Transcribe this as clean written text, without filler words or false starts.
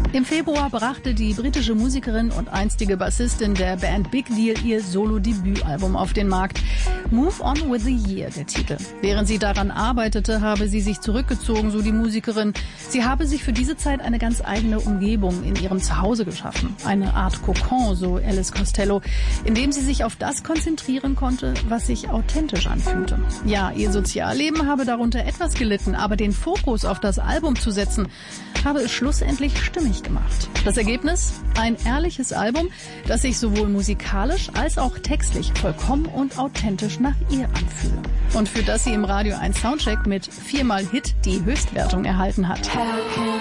Im Februar brachte die britische Musikerin und einstige Bassistin der Band Big Deal ihr Solo-Debütalbum auf den Markt. Move On With The Year, der Titel. Während sie daran arbeitete, habe sie sich zurückgezogen, so die Musikerin. Sie habe sich für diese Zeit eine ganz eigene Umgebung in ihrem Zuhause geschaffen. Eine Art Kokon, so Alice Costello, in dem sie sich auf das konzentrieren konnte, was sich authentisch anfühlte. Ja, ihr Sozialleben habe darunter etwas gelitten, aber den Fokus auf das Album zu setzen, habe es schlussendlich stimmig gemacht. Das Ergebnis? Ein ehrliches Album, das sich sowohl musikalisch als auch textlich vollkommen und authentisch nach ihr anfühle. Und für das sie im Radio 1 Soundcheck mit 4-mal Hit die Höchstwertung erhalten hat.